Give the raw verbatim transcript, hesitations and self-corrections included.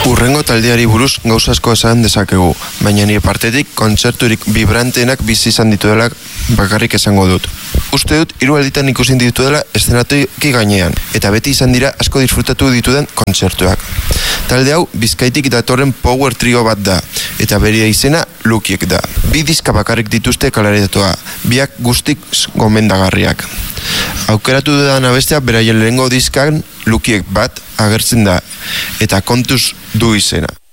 Urrengo taldeari buruz gauza asko esan dezakegu, baina nire partetik kontzerturik vibranteenak bizi izan dituela bakarrik esango dut. Uste dut hiru alditan ikusi dituela eszenatoki gainean, eta beti izan dira asko disfrutatu dituden kontzertuak. Talde hau Bizkaitik datorren power trio bat da, eta bere izena Lukiek da. Bi diska bakarrik dituzte kalaretoa, biak guztik gomendagarriak. Aukeratu dudan abestea beraien lehengo diskan Lukiek bat agertzen da, eta kontuz du izena.